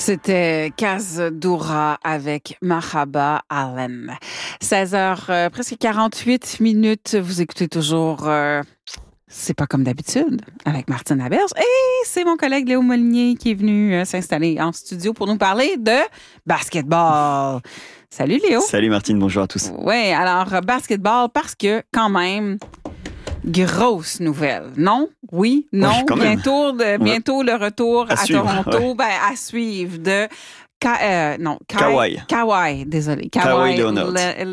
C'était Kaz Doura avec Mahaba Allen. 16h, presque 48 minutes. Vous écoutez toujours C'est pas comme d'habitude avec Martine Laberge. Et c'est mon collègue Léo Molinier qui est venu s'installer en studio pour nous parler de basketball. Salut Léo. Salut Martine, bonjour à tous. Oui, alors basketball parce que quand même... Grosse nouvelle, non? Oui, non? Oui, bientôt le retour à suivre, Toronto, à suivre de Kawhi. Kawhi Leonard.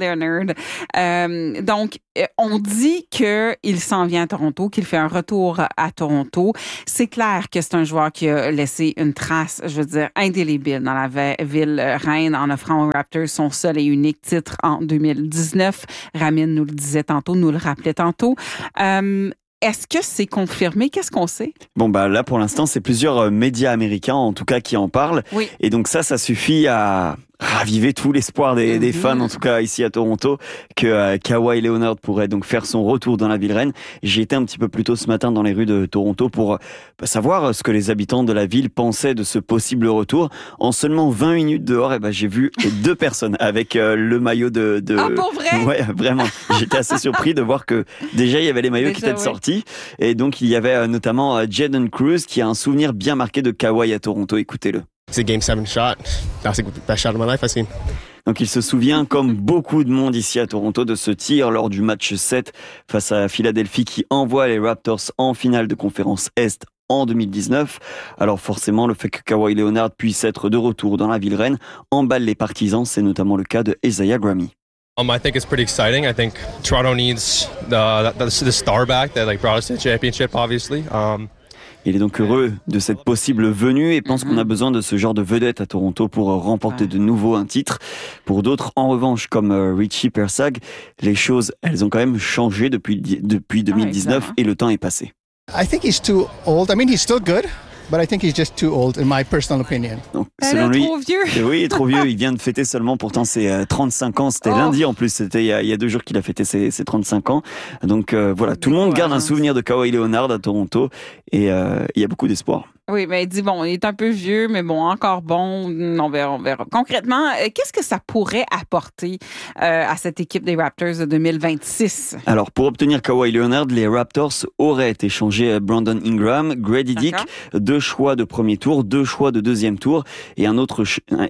Donc, on dit qu'il s'en vient à Toronto, qu'il fait un retour à Toronto. C'est clair que c'est un joueur qui a laissé une trace, je veux dire, indélébile dans la ville reine en offrant aux Raptors son seul et unique titre en 2019. Ramin nous le disait tantôt, nous le rappelait tantôt. Est-ce que c'est confirmé? Qu'est-ce qu'on sait? Bon, là, pour l'instant, c'est plusieurs médias américains, en tout cas, qui en parlent. Oui. Et donc ça suffit à raviver tout l'espoir des fans, en tout cas ici à Toronto, que Kawhi Leonard pourrait donc faire son retour dans la ville reine. J'ai été un petit peu plus tôt ce matin dans les rues de Toronto pour savoir ce que les habitants de la ville pensaient de ce possible retour. En seulement 20 minutes dehors, j'ai vu 2 personnes avec le maillot de... Ah, pour vrai? Ouais, vraiment. J'étais assez surpris de voir que déjà il y avait les maillots qui étaient sortis. Et donc il y avait notamment Jaden Cruz qui a un souvenir bien marqué de Kawhi à Toronto. Écoutez-le. It's a Game 7 shot. That's the best shot of my life I've seen. Donc il se souvient, comme beaucoup de monde ici à Toronto, de ce tir lors du match 7 face à Philadelphie qui envoie les Raptors en finale de conférence Est en 2019. Alors forcément, le fait que Kawhi Leonard puisse être de retour dans la ville reine emballe les partisans. C'est notamment le cas de Isaiah Grammy. I think it's pretty exciting. I think Toronto needs the star back that brought us to the championship, obviously. Il est donc heureux de cette possible venue et pense qu'on a besoin de ce genre de vedette à Toronto pour remporter de nouveau un titre. Pour d'autres, en revanche, comme Richie Persag, les choses, elles ont quand même changé depuis 2019 et le temps est passé. I think he's too old. I mean, he's still good, but I think he's just too old, in my personal opinion. Donc, selon lui, trop vieux. Oui, trop vieux. Il vient de fêter seulement pourtant ses 35 ans. C'était lundi en plus. C'était il y a 2 jours qu'il a fêté ses 35 ans. Donc voilà, tout le monde garde un souvenir de Kawhi Leonard à Toronto et il y a beaucoup d'espoir. Oui, mais il dit, il est un peu vieux, mais encore bon. On verra. Concrètement, qu'est-ce que ça pourrait apporter à cette équipe des Raptors de 2026? Alors, pour obtenir Kawhi Leonard, les Raptors auraient échangé Brandon Ingram, Grady Dick, 2 choix de premier tour, 2 choix de deuxième tour et un autre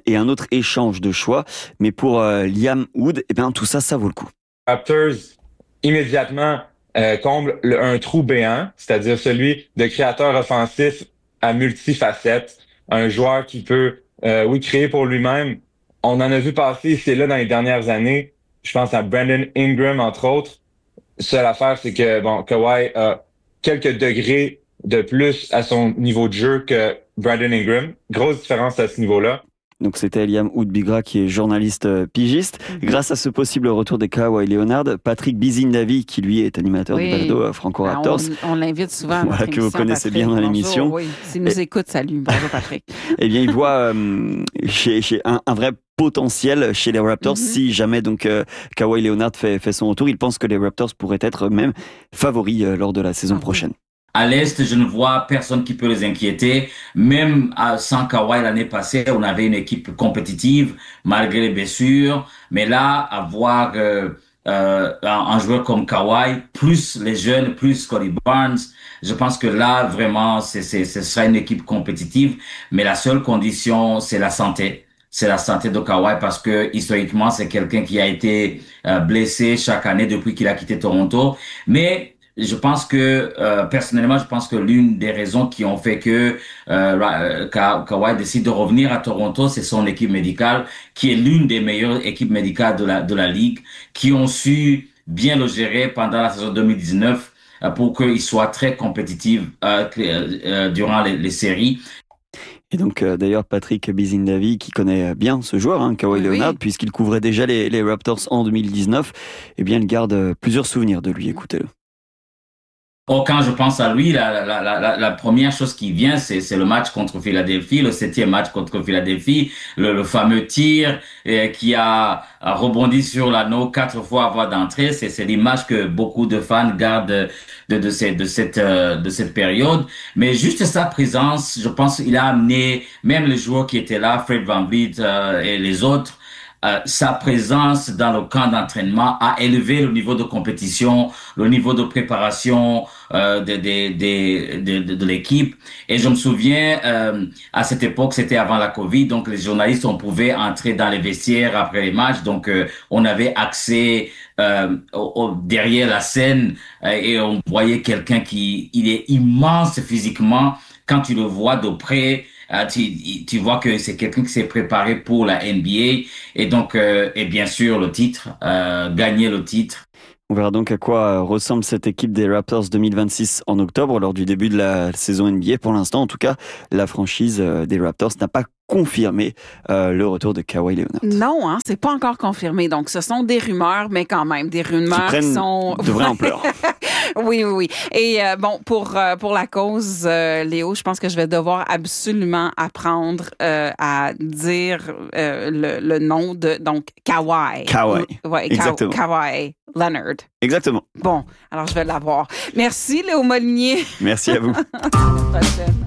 échange de choix. Mais pour Liam Wood, tout ça, ça vaut le coup. Raptors, immédiatement, comble un trou béant, c'est-à-dire celui de créateur offensif à multifacettes, un joueur qui peut, créer pour lui-même. On en a vu passer ici et là dans les dernières années. Je pense à Brandon Ingram, entre autres. Seule affaire, c'est que, Kawhi a quelques degrés de plus à son niveau de jeu que Brandon Ingram. Grosse différence à ce niveau-là. Donc c'était Liam Wood-Bigra qui est journaliste pigiste. Grâce à ce possible retour des Kawhi Leonard, Patrick Bizindavi, qui lui est animateur du balado Franco Raptors. On l'invite souvent à notre que vous connaissez Patrick. bien dans l'émission. Bonjour, oui. S'il nous écoute, salut. Bonjour Patrick. Eh bien, il voit chez un vrai potentiel chez les Raptors. Si jamais donc Kawhi Leonard fait son retour, il pense que les Raptors pourraient être même favoris lors de la saison prochaine. À l'Est, je ne vois personne qui peut les inquiéter. Même sans Kawhi l'année passée, on avait une équipe compétitive, malgré les blessures. Mais là, avoir un joueur comme Kawhi, plus les jeunes, plus Scottie Barnes, je pense que là, vraiment, ce sera une équipe compétitive. Mais la seule condition, c'est la santé. C'est la santé de Kawhi parce que, historiquement, c'est quelqu'un qui a été blessé chaque année depuis qu'il a quitté Toronto. Mais je pense que, personnellement, l'une des raisons qui ont fait que Kawhi décide de revenir à Toronto, c'est son équipe médicale, qui est l'une des meilleures équipes médicales de la Ligue, qui ont su bien le gérer pendant la saison 2019 pour qu'il soit très compétitif durant les séries. Et donc, d'ailleurs, Patrick Bizindavi, qui connaît bien ce joueur, Kawhi Leonard, puisqu'il couvrait déjà les Raptors en 2019, il garde plusieurs souvenirs de lui. Écoutez-le. Quand je pense à lui, la première chose qui vient, c'est le match contre Philadelphie, le 7e match contre Philadelphie, le fameux tir qui a rebondi sur l'anneau 4 fois avant d'entrer. C'est l'image que beaucoup de fans gardent de cette période. Mais juste sa présence, je pense, il a amené même les joueurs qui étaient là, Fred VanVleet et les autres. Sa présence dans le camp d'entraînement a élevé le niveau de compétition, le niveau de préparation de l'équipe. Et je me souviens, à cette époque, c'était avant la Covid, donc les journalistes, on pouvait entrer dans les vestiaires après les matchs, donc on avait accès derrière la scène et on voyait quelqu'un il est immense physiquement. Quand tu le vois de près, tu vois que c'est quelqu'un qui s'est préparé pour la NBA et donc et bien sûr le titre, gagner le titre. On verra donc à quoi ressemble cette équipe des Raptors 2026 en octobre lors du début de la saison NBA. Pour l'instant, en tout cas, la franchise des Raptors n'a pas confirmé le retour de Kawhi Leonard. Non, hein, c'est pas encore confirmé. Donc, ce sont des rumeurs, mais quand même, des rumeurs qui sont... de vraie ampleur. Oui. Et bon, pour la cause, Léo, je pense que je vais devoir absolument apprendre à dire le nom de... Donc, Kawhi. Ouais, exactement. Kawhi Leonard. Exactement. Bon, alors je vais l'avoir. Merci, Léo Molinier. Merci à vous. À la prochaine.